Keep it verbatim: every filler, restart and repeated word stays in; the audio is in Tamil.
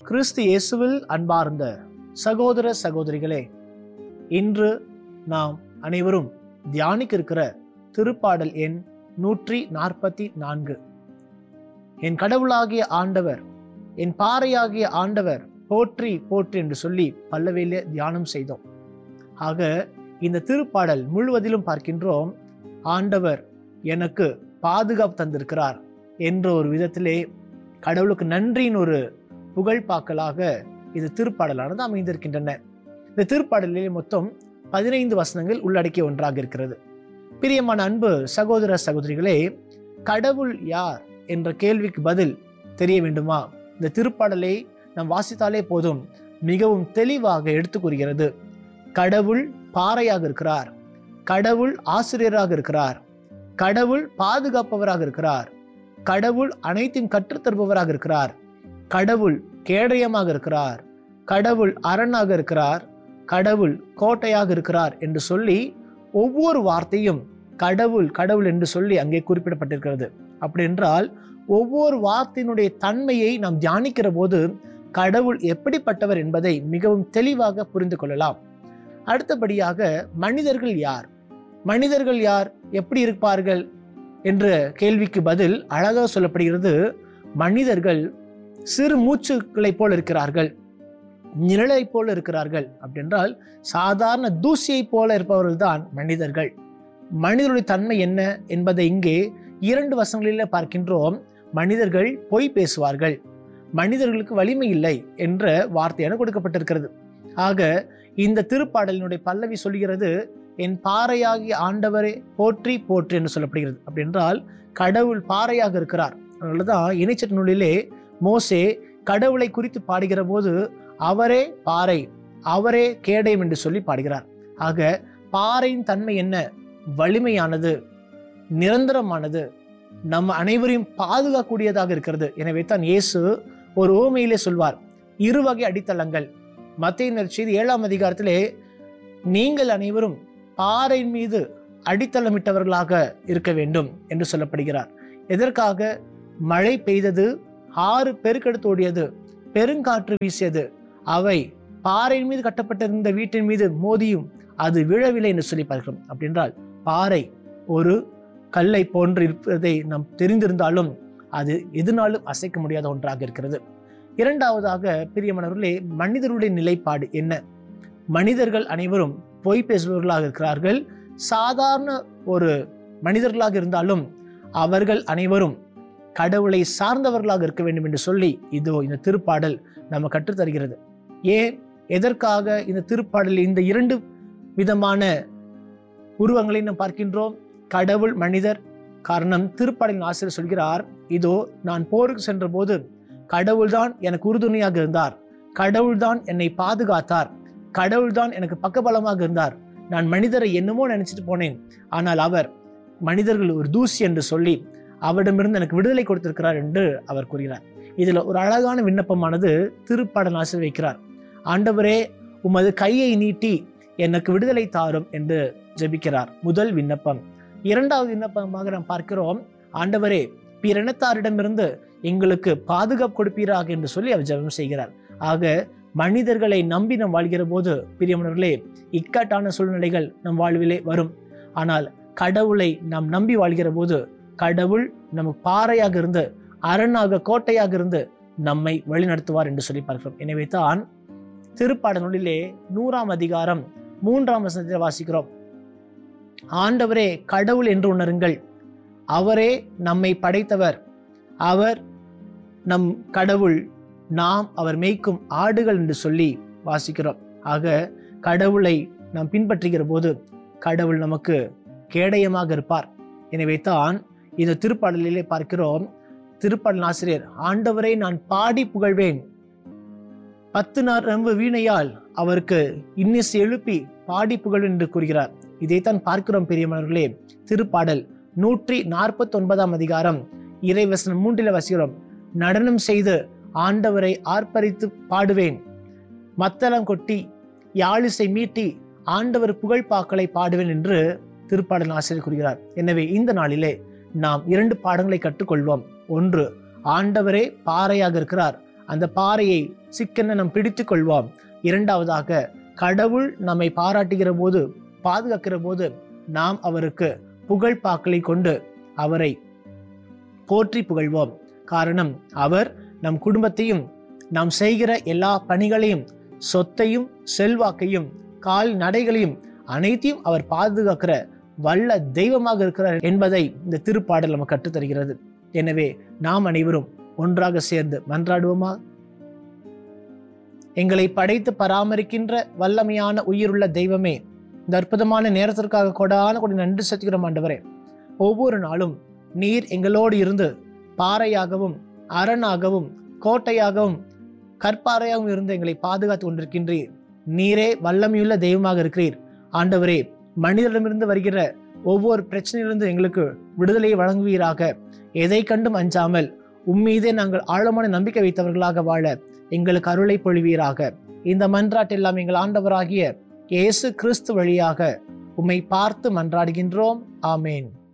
கிறிஸ்து இயேசுவில் அன்பார்ந்த சகோதர சகோதரிகளே, இன்று நாம் அனைவரும் தியானிக்க இருக்கிற திருப்பாடல் எண் நூற்றி நாற்பத்தி நான்கு. என் கடவுளாகிய ஆண்டவர், என் பாறையாகிய ஆண்டவர் போற்றி போற்றி என்று சொல்லி பல்லவியிலே தியானம் செய்தோம். ஆக இந்த திருப்பாடல் முழுவதிலும் பார்க்கின்றோம், ஆண்டவர் எனக்கு பாதுகாப்பு தந்திருக்கிறார் என்ற ஒரு விதத்திலே கடவுளுக்கு நன்றியின் ஒரு புகழ்பாக்கலாக இந்த திருப்பாடலானது அமைந்திருக்கின்றன. இந்த திருப்பாடலிலே மொத்தம் பதினைந்து வசனங்கள் உள்ளடக்கிய ஒன்றாக இருக்கிறது. பிரியமான அன்பு சகோதர சகோதரிகளே, கடவுள் யார் என்ற கேள்விக்கு பதில் தெரிய வேண்டுமா? இந்த திருப்பாடலை நாம் வாசித்தாலே போதும், மிகவும் தெளிவாக எடுத்து கூறுகிறது. கடவுள் பாறையாக இருக்கிறார், கடவுள் ஆசிரியராக இருக்கிறார், கடவுள் பாதுகாப்பவராக இருக்கிறார், கடவுள் அனைத்தையும் கற்றுத்தருபவராக இருக்கிறார், கடவுள் கேடயமாக இருக்கிறார், கடவுள் அரணாக இருக்கிறார், கடவுள் கோட்டையாக இருக்கிறார் என்று சொல்லி ஒவ்வொரு வார்த்தையும் கடவுள் கடவுள் என்று சொல்லி அங்கே குறிப்பிடப்பட்டிருக்கிறது. அப்படி என்றால் ஒவ்வொரு வார்த்தையினுடைய தன்மையை நாம் தியானிக்கிற போது கடவுள் எப்படிப்பட்டவர் என்பதை மிகவும் தெளிவாக புரிந்து கொள்ளலாம். அடுத்தபடியாக மனிதர்கள் யார், மனிதர்கள் யார், எப்படி இருப்பார்கள் என்ற கேள்விக்கு பதில் அழகாக சொல்லப்படுகிறது. மனிதர்கள் சிறு மூச்சுக்களை போல் இருக்கிறார்கள், நிழலை போல இருக்கிறார்கள். அப்படின்றால் சாதாரண தூசியை போல இருப்பவர்கள் தான் மனிதர்கள். மனிதனுடைய தன்மை என்ன என்பதை இங்கே இரண்டு வசனங்களில் பார்க்கின்றோம். மனிதர்கள் பொய் பேசுவார்கள், மனிதர்களுக்கு வலிமை இல்லை என்ற வார்த்தையான கொடுக்கப்பட்டிருக்கிறது. ஆக இந்த திருப்பாடலினுடைய பல்லவி சொல்கிறது, என் பாறையாகிய ஆண்டவரை போற்றி போற்றி என்று சொல்லப்படுகிறது. அப்படி என்றால் கடவுள் பாறையாக இருக்கிறார். அதனாலதான் இணைச்சட்ட நூலிலே மோசே கடவுளை குறித்து பாடுகிற போது அவரே பாறை, அவரே கேடயம் என்று சொல்லி பாடுகிறார். ஆக பாறையின் தன்மை என்ன? வலிமையானது, நிரந்தரமானது, நம்ம அனைவரையும் பாதுகாக்கக்கூடியதாக இருக்கிறது. எனவே தான் இயேசு ஒரு உவமையிலே சொல்வார், இருவகை அடித்தளங்கள். மத்தேயு நற்செய்தி ஏழாம் அதிகாரத்திலே நீங்கள் அனைவரும் பாறையின் மீது அடித்தளமிட்டவர்களாக இருக்க வேண்டும் என்று சொல்லப்படுகிறார். எதற்காக? மழை பெய்தது, ஆறு பெருக்கெடுத்து ஓடியது, பெருங்காற்று வீசியது, அவை பாறையின் மீது கட்டப்பட்டிருந்த வீட்டின் மீது மோதியும் அது விழவில்லை என்று சொல்லி பார்க்கிறோம். அப்படின்றால் பாறை ஒரு கல்லை போன்று இருப்பதை நாம் தெரிந்திருந்தாலும் அது எதுனாலும் அசைக்க முடியாத ஒன்றாக இருக்கிறது. இரண்டாவதாக பிரியமானவர்களே, மனிதர்களுடைய நிலைப்பாடு என்ன? மனிதர்கள் அனைவரும் பொய் பேசுபவர்களாக இருக்கிறார்கள். சாதாரண ஒரு மனிதர்களாக இருந்தாலும் அவர்கள் அனைவரும் கடவுளை சார்ந்தவர்களாக இருக்க வேண்டும் என்று சொல்லி இதோ இந்த திருப்பாடல் நம்ம கற்றுத்தருகிறது. ஏன், எதற்காக இந்த திருப்பாடலில் இந்த இரண்டு விதமான உருவங்களை நாம் பார்க்கின்றோம்? கடவுள், மனிதர். காரணம், திருப்பாடலின் ஆசிரியர் சொல்கிறார், இதோ நான் போருக்கு சென்ற போது கடவுள்தான் எனக்கு உறுதுணையாக இருந்தார், கடவுள்தான் என்னை பாதுகாத்தார், கடவுள்தான் எனக்கு பக்கபலமாக இருந்தார். நான் மனிதரை என்னமோ நினைச்சிட்டு போனேன், ஆனால் அவர் மனிதர்கள் ஒரு தூசி என்று சொல்லி அவரிடமிருந்து எனக்கு விடுதலை கொடுத்திருக்கிறார் என்று அவர் கூறுகிறார். இதுல ஒரு அழகான விண்ணப்பமானது திருப்பாடல் ஆசிரியர் வைக்கிறார். ஆண்டவரே, உமது கையை நீட்டி எனக்கு விடுதலை தாரும் என்று ஜெபிக்கிறார். முதல் விண்ணப்பம். இரண்டாவது விண்ணப்பமாக நாம் பார்க்கிறோம், ஆண்டவரே, பிறனத்தாரிடமிருந்து எங்களுக்கு பாதுகாப்பு கொடுப்பீராக என்று சொல்லி அவர் ஜெபம் செய்கிறார். ஆக மனிதர்களை நம்பி நாம் வாழ்கிற போது பிரியமானவர்களே, இக்கட்டான சூழ்நிலைகள் நம் வாழ்விலே வரும். ஆனால் கடவுளை நாம் நம்பி வாழ்கிற போது கடவுள் நமக்கு பாறையாக இருந்து, அரணாக, கோட்டையாக இருந்து நம்மை வழிநடத்துவார் என்று சொல்லி பார்க்கிறோம். எனவே தான் திருப்பாடல் நூலிலே நூறாம் அதிகாரம் மூன்றாம் வசனத்தில் வாசிக்கிறோம், ஆண்டவரே கடவுள் என்று உணருங்கள், அவரே நம்மை படைத்தவர், அவர் நம் கடவுள், நாம் அவர் மேய்க்கும் ஆடுகள் என்று சொல்லி வாசிக்கிறோம். ஆக கடவுளை நாம் பின்பற்றுகிற போது கடவுள் நமக்கு கேடயமாக இருப்பார். எனவே தான் இந்த திருப்பாடலிலே பார்க்கிறோம், திருப்பாடல் ஆசிரியர், ஆண்டவரை நான் பாடி புகழ்வேன், பத்து நரம்பு வீணையால் அவருக்கு இன்னிசை எழுப்பி பாடி புகழ்வேன் என்று கூறுகிறார். இதைத்தான் பார்க்கிறோம் பிரியமானவர்களே. திருப்பாடல் நூற்றி நாற்பத்தி ஒன்பதாம் அதிகாரம் இறைவசனம் மூன்றில் வசிக்கிறோம், நடனம் செய்து ஆண்டவரை ஆர்ப்பரித்து பாடுவேன், மத்தளம் கொட்டி யாழிசை மீட்டி ஆண்டவர் புகழ்பாக்களை பாடுவேன் என்று திருப்பாடல் ஆசிரியர் கூறுகிறார். எனவே இந்த நாளிலே நாம் இரண்டு பாடங்களை கற்றுக்கொள்வோம். ஒன்று, ஆண்டவரே பாறையாக இருக்கிறார், அந்த பாறையை சிக்கென நாம் பிடித்து கொள்வோம். இரண்டாவதாக, கடவுள் நம்மை பாராட்டுகிற போது, பாதுகாக்கிற போது நாம் அவருக்கு புகழ் பாக்களை கொண்டு அவரை போற்றி புகழ்வோம். காரணம், அவர் நம் குடும்பத்தையும் நாம் செய்கிற எல்லா பணிகளையும், சொத்தையும், செல்வாக்கையும், கால் நடைகளையும் அனைத்தையும் அவர் பாதுகாக்கிற வல்ல தெய்வமாக இருக்கிறார் என்பதை இந்த திருப்பாடல் நமக்கு கற்றுத்தருகிறது. எனவே நாம் அனைவரும் ஒன்றாக சேர்ந்து மன்றாடுவோமா? எங்களை படைத்து பராமரிக்கின்ற வல்லமையான உயிருள்ள தெய்வமே, இந்த அற்புதமான நேரத்திற்காக கொடான கொடி நன்றி செலுத்துகிறோம் ஆண்டவரே. ஒவ்வொரு நாளும் நீர் எங்களோடு இருந்து பாறையாகவும் அரணாகவும் கோட்டையாகவும் கற்பாறையாகவும் இருந்து எங்களை பாதுகாத்து கொண்டிருக்கின்றீர். நீரே வல்லமையுள்ள தெய்வமாக இருக்கிறீர் ஆண்டவரே. மனிதரிடமிருந்து வருகிற ஒவ்வொரு பிரச்சனையிலிருந்து எங்களுக்கு விடுதலையை வழங்குவீராக. எதை கண்டும் அஞ்சாமல் உம்மீதே நாங்கள் ஆழமான நம்பிக்கை வைத்தவர்களாக வாழ எங்களுக்கு அருளை பொழிவீராக. இந்த மன்றாட்டெல்லாம் எங்கள் ஆண்டவராகிய இயேசு கிறிஸ்து வழியாக உம்மை பார்த்து மன்றாடுகின்றோம். ஆமேன்.